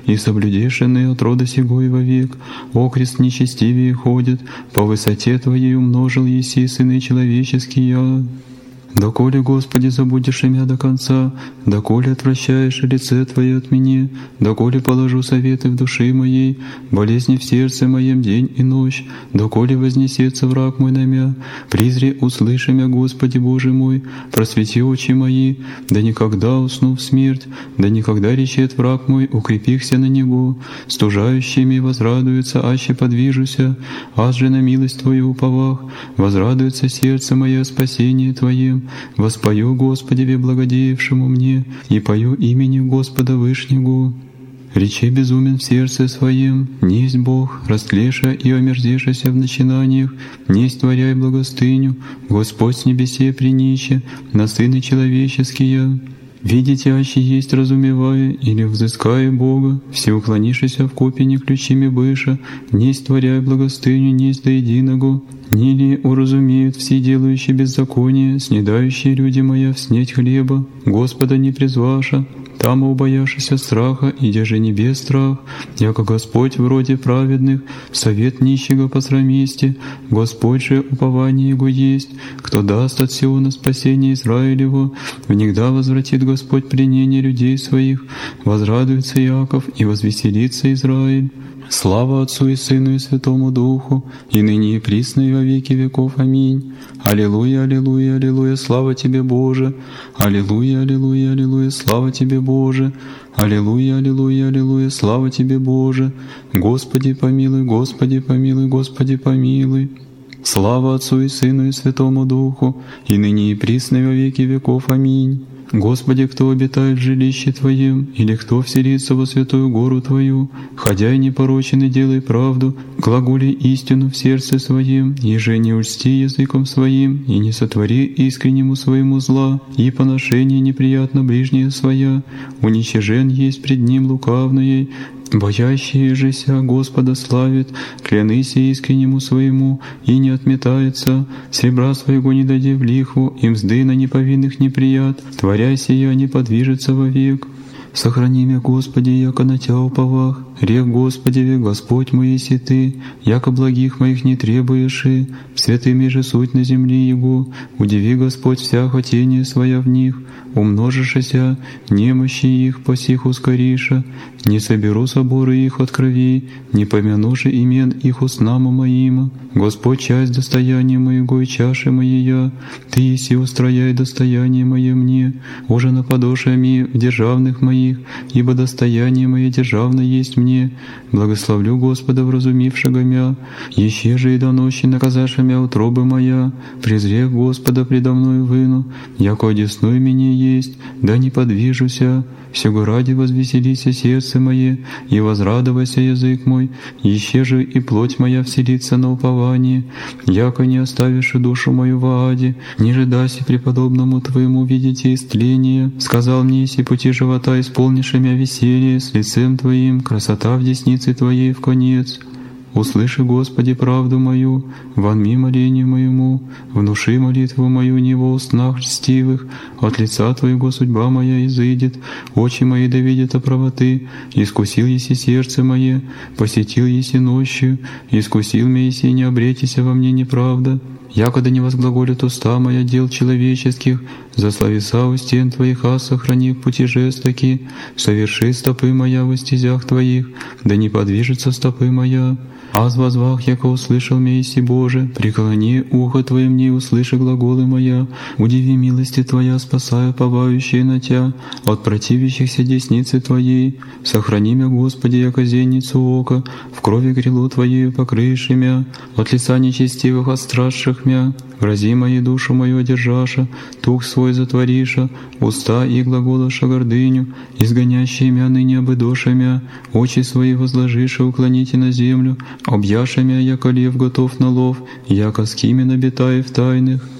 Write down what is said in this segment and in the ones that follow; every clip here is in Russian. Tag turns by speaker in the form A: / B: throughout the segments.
A: и соблюдешенный от рода сего и вовек. Окрест нечестивее ходит, по высоте Твоей умножил еси сыны человеческие. Доколе, Господи, забудешь имя до конца, доколе отвращаешь лице Твое от меня, доколе положу советы в душе моей, болезни в сердце моем день и ночь, доколе вознесется враг мой на мя, призри, услыши мя, Господи Боже мой, просвети очи мои, да никогда усну в смерть, да никогда речет враг мой, укрепихся на него, стужающими возрадуется, аще подвижуся, аз же на милость Твою уповах, возрадуется сердце мое о спасении Твоем. Воспою Господеве благодеявшему мне, и пою имени Господа Вышнего. Речи безумен в сердце своем, несть Бог, растлеша и омерзешася в начинаниях, несть творяй благостыню, Господь с небесе приниче, на сыны человеческие. Видите, аще есть разумевая, или взыская Бога, все уклонишися в копине ключами быша, несть творяй благостыню, несть до единого, не ли уразумеют все делающие беззаконие, снедающие люди моя в снеть хлеба, Господа не призваша, там убояшися страха, иде же небес страх, яко Господь вроде праведных, совет нищего посрамисти, Господь же упование Его есть, кто даст от всего на спасение Израилево, внегда возвратит Господь пленение людей своих, возрадуется Иаков и возвеселится Израиль. Слава Отцу и Сыну и Святому Духу, и ныне и присно и во веки веков. Аминь. Аллилуйя, аллилуйя, аллилуйя, слава Тебе, Боже! Аллилуйя, аллилуйя, аллилуйя, слава Тебе, Боже! Аллилуйя, аллилуйя, аллилуйя, слава Тебе, Боже! Господи помилуй, Господи помилуй, Господи помилуй! Слава Отцу и Сыну и Святому Духу, и ныне и присно и во веки веков. Аминь. Господи, кто обитает в жилище Твоем, или кто вселится во святую гору Твою, ходяй непорочен и делай правду, глаголи истину в сердце своем, еже не ульсти языком своим, и не сотвори искреннему своему зла, и поношение неприятно ближнее своя, уничижен есть пред ним лукавное, боящие же ся Господа славит, клянися искреннему своему, и не отметается, серебра своего не дади в лихву, и мзды на неповинных неприят, творя сия не подвижется вовек. Сохрани меня, Господи, яко на Тя уповах, рек Господеве, Господь мой еси Ты, яко благих моих не требуешь, и святыми же суть на земле Его, удиви, Господь, вся хотение своя в них, умножишься, немощи их по сих ускориша, не соберу соборы их от кровей, не помянуши имен их устнама моима. Господь, часть достояния моего и чаши моей, Ты еси устрояй достояние мое мне, уже на подошами в державных моих, ибо достояние мое державно есть мне. Благословлю Господа, вразумившего мя, еще же и до ночи наказаша мя утробы моя, презрев Господа предо мною выну, яко одесную меня есть, да не подвижуся, всего ради возвеселися сердце мое, и возрадовайся язык мой, еще же и плоть моя вселится на упование, яко не оставишь душу мою в аде, ниже даси преподобному Твоему видите истление, сказал мне, если пути живота исполнишь мя веселье, с лицем Твоим, красота в деснице Твоей в конец. Услыши, Господи, правду мою, вонми молению моему, внуши молитву мою не во устнах льстивых, от лица Твоего судьба моя изыдет, очи мои да видят о правоты, искусил еси сердце мое, посетил еси ночью, искусил меня еси не обретися во мне неправда. Якода не возглаголят уста моя дел человеческих, за словеса у стен Твоих сохрани пути жестоки, соверши стопы моя во стезях Твоих, да не подвижется стопы моя. Аз возвах, яко услышал меня еси Боже, преклони ухо Твое мне и услыши глаголы моя, удиви милости Твоя, спасая повающие на Тя, от противящихся десницы Твоей, сохрани мя, Господи, яко зеницу ока, в крови крило Твоею покрыши мя, от лица нечестивых отстражших мя, грози моей душу мою одержаша, тух свой затвориша, уста и глаголаша гордыню, изгонящие мя ныне обыдоша мя, очи свои возложиша уклоните на землю, объяша мя, яко лев готов на лов, яко скимен обитая в тайных.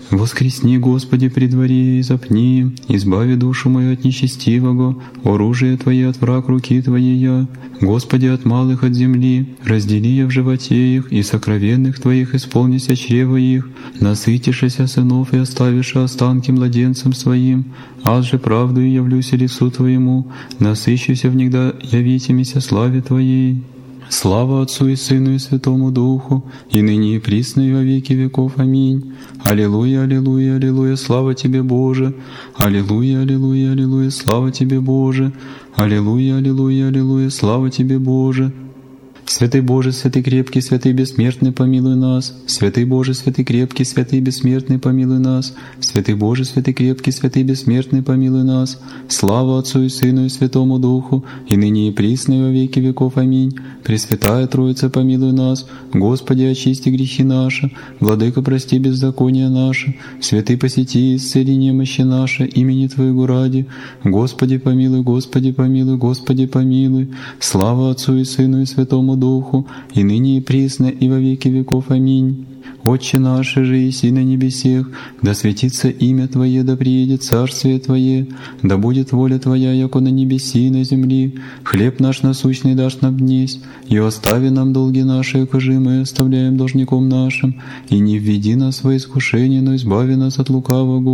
A: Воскресни, Господи, при дворе и запни, избави душу мою от нечестивого, оружие Твое от враг руки Твоей я. Господи, от малых от земли, раздели я в животе их, и сокровенных Твоих исполнися чрево их, насытишися сынов и оставишь останки младенцам своим, аз же правду и явлюся лицу Твоему, насыщуся внегда явитимися славе Твоей. Слава Отцу и Сыну и Святому Духу, и ныне и присно и во веки веков. Аминь. Аллилуйя, аллилуйя, аллилуйя, слава Тебе, Боже! Аллилуйя, аллилуйя, аллилуйя, слава Тебе, Боже! Аллилуйя, аллилуйя, аллилуйя, слава Тебе, Боже! Святый Боже, святый крепкий, святый бессмертный, помилуй нас. Святый Боже, святый крепкий, святый бессмертный, помилуй нас. Святый Боже, святый крепкий, святый бессмертный, помилуй нас. Слава Отцу и Сыну и Святому Духу, и ныне и присно и во веки веков. Аминь. Пресвятая Троица, помилуй нас. Господи, очисти грехи наши. Владыка, прости беззакония наши. Святый, посети и исцели немощи наши, имени Твоего ради. Господи, помилуй, Господи, помилуй, Господи, помилуй. Слава Отцу и Сыну и Святому Духу, и ныне и присно, и во веки веков. Аминь. Отче наш, же еси на небесех, да светится имя Твое, да приедет царствие Твое, да будет воля Твоя, яко на небеси и на земли. Хлеб наш насущный дашь нам днесь, и остави нам долги наши, якоже мы оставляем должником нашим, и не введи нас во искушение, но избави нас от лукавого.